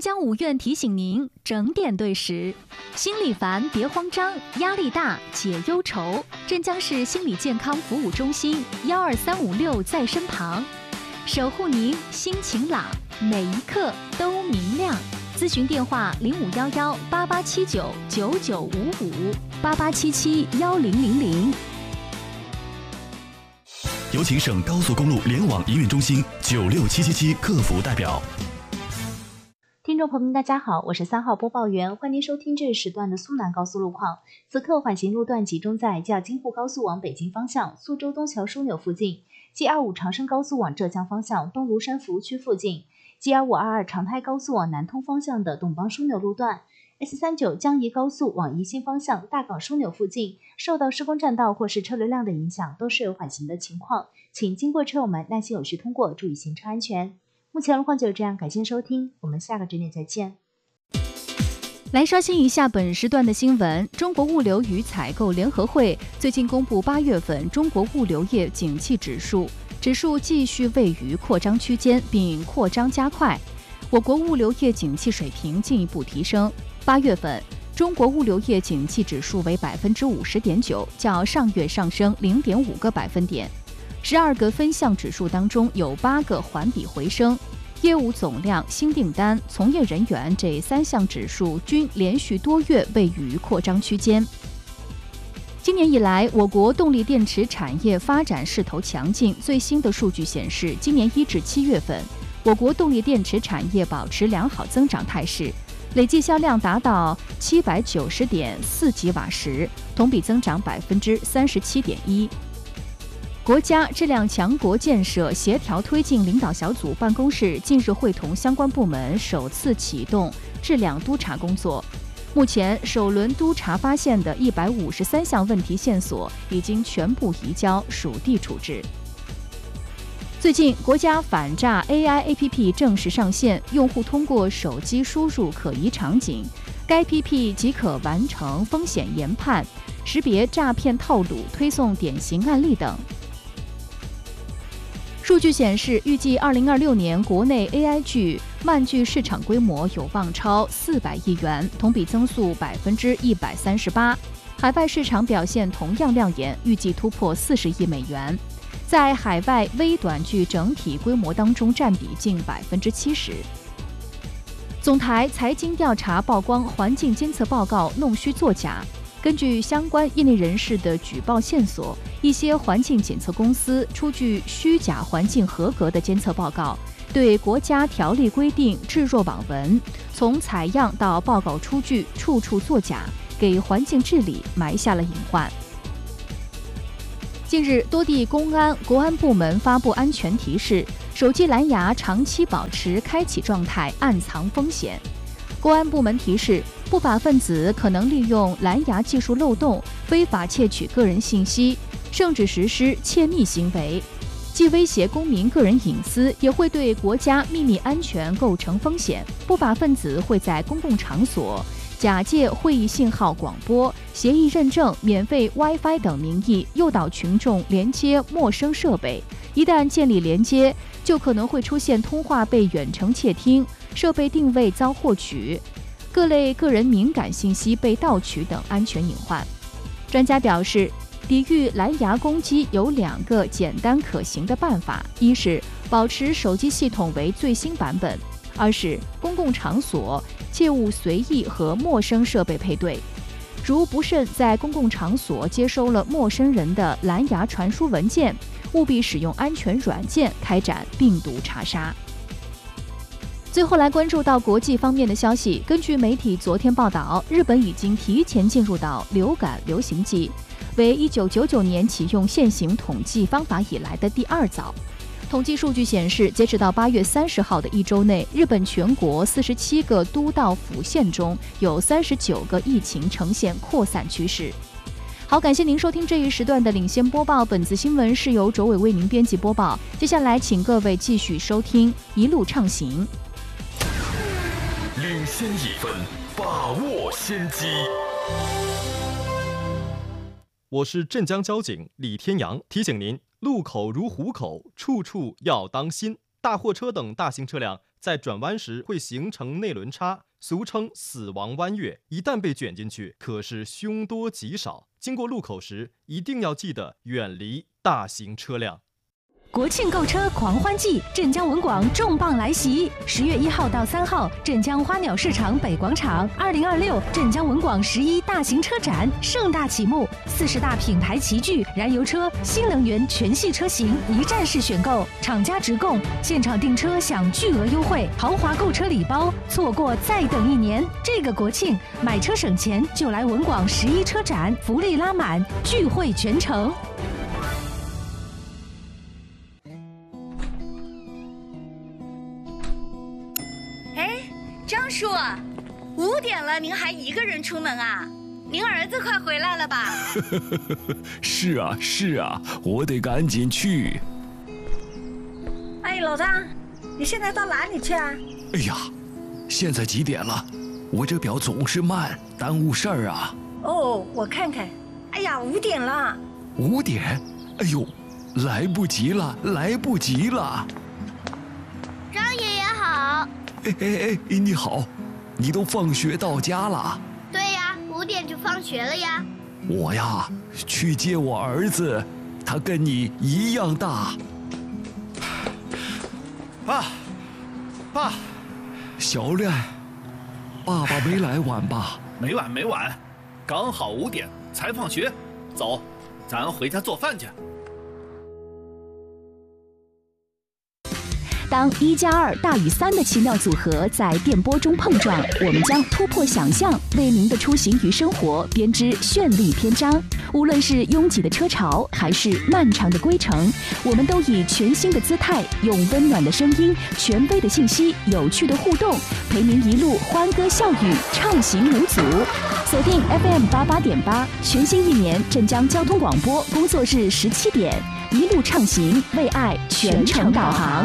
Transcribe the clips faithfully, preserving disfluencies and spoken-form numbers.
江五院提醒您整点对时。心里烦别慌张，压力大解忧愁。镇江市心理健康服务中心幺二三五六在身旁，守护您心情朗，每一刻都明亮。咨询电话零五幺幺八八七九九九五五八八七七幺零零零。 有请省高速公路联网营运中心九六七七七客服代表。 听众朋友们，大家好，我是三号播报员，欢迎您收听这一时段的苏南高速路况。此刻缓行路段集中在较京沪高速往北京方向苏州东桥枢纽附近，G 二五长深高速往浙江方向东庐山服务区附近，G 二五二二长泰高速往南通方向的董邦枢纽路段， S 三九 江宜高速往宜兴方向大港枢纽附近，受到施工占道或是车流量的影响，都是有缓行的情况，请经过车友们耐心有序通过，注意行车安全。目前路况就这样，感谢收听，我们下个整点再见。 来刷新一下本时段的新闻。中国物流与采购联合会最近公布八月份中国物流业景气指数，指数继续位于扩张区间，并扩张加快。我国物流业景气水平进一步提升。八月份中国物流业景气指数为百分之五十点九，较上月上升零点五个百分点。十二个分项指数当中有八个环比回升，业务总量、新订单、从业人员这三项指数均连续多月位于扩张区间。今年以来，我国动力电池产业发展势头强劲。最新的数据显示，今年一至七月份，我国动力电池产业保持良好增长态势，累计销量达到七百九十点四吉瓦时，同比增长百分之三十七点一。国家质量强国建设协调推进领导小组办公室近日会同相关部门首次启动质量督查工作。目前，首轮督查发现的一百五十三项问题线索已经全部移交属地处置。最近，国家反诈 A I A P P 正式上线，用户通过手机输入可疑场景，该 A P P 即可完成风险研判、识别诈骗套路、推送典型案例等。数据显示，预计二零二六年国内 A I 剧漫剧市场规模有望超四百亿元，同比增速百分之一百三十八。海外市场表现同样亮眼，预计突破四十亿美元，在海外微短剧整体规模当中占比近百分之七十。总台财经调查曝光环境监测报告弄虚作假。根据相关业内人士的举报线索，一些环境检测公司出具虚假环境合格的监测报告，对国家条例规定置若罔闻，从采样到报告出具，处处作假，给环境治理埋下了隐患。近日，多地公安、国安部门发布安全提示，手机蓝牙长期保持开启状态，暗藏风险。公安部门提示，不法分子可能利用蓝牙技术漏洞，非法窃取个人信息，甚至实施窃密行为，既威胁公民个人隐私，也会对国家秘密安全构成风险。不法分子会在公共场所假借会议信号广播、协议认证、免费 WiFi 等名义，诱导群众连接陌生设备。一旦建立连接，就可能会出现通话被远程窃听、设备定位遭获取、各类个人敏感信息被盗取等安全隐患。专家表示，抵御蓝牙攻击有两个简单可行的办法：一是保持手机系统为最新版本；二是公共场所切勿随意和陌生设备配对。如不慎在公共场所接收了陌生人的蓝牙传输文件，务必使用安全软件开展病毒查杀。最后来关注到国际方面的消息，根据媒体昨天报道，日本已经提前进入到流感流行季，为一九九九年启用现行统计方法以来的第二遭。统计数据显示，截止到八月三十号的一周内，日本全国四十七个都道府县中有三十九个疫情呈现扩散趋势。好，感谢您收听这一时段的领先播报，本次新闻是由卓伟为您编辑播报。接下来请各位继续收听一路畅行。 领先一分，把握先机。 我是镇江交警李天阳，提醒您：路口如虎口，处处要当心。大货车等大型车辆在转弯时会形成内轮差，俗称死亡弯月。一旦被卷进去，可是凶多吉少。经过路口时，一定要记得远离大型车辆。 国庆购车狂欢季，镇江文广重磅来袭！十月一号到三号，镇江花鸟市场北广场，二零二六镇江文广十一大型车展盛大启幕，四十大品牌齐聚，燃油车、新能源全系车型一站式选购，厂家直供，现场订车享巨额优惠，豪华购车礼包，错过再等一年。这个国庆买车省钱就来文广十一车展，福利拉满，聚会全城。 张叔，五点了，您还一个人出门啊？您儿子快回来了吧？ 是啊是啊，我得赶紧去。 哎，老张，你现在到哪里去啊？ 哎呀，现在几点了？我这表总是慢，耽误事儿啊。 哦，我看看。哎呀，五点了。 五点？哎呦，来不及了，来不及了。 张爷爷好。 哎哎哎，你好，你都放学到家了？ 对呀，五点就放学了呀。 我呀，去接我儿子，他跟你一样大。 爸，爸， 小亮，爸爸没来晚吧？ 没晚没晚，刚好五点才放学。走，咱回家做饭去。 当一加二大于三的奇妙组合在电波中碰撞，我们将突破想象，为您的出行与生活编织绚丽篇章。无论是拥挤的车潮，还是漫长的归程，我们都以全新的姿态，用温暖的声音、权威的信息、有趣的互动，陪您一路欢歌笑语，畅行无阻。锁定 F M 八八点八，全新一年镇江交通广播工作日十七点，一路畅行，为爱全程导航。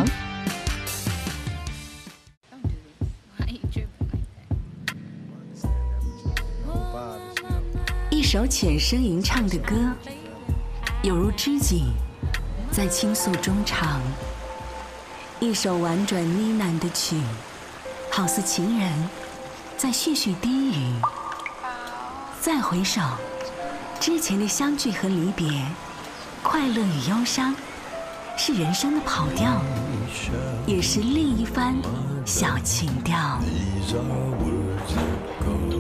一首浅声吟唱的歌，有如织锦，在倾诉中唱；一首婉转呢喃的曲，好似情人在絮絮低语。再回首，之前的相聚和离别，快乐与忧伤，是人生的跑调，也是另一番小情调。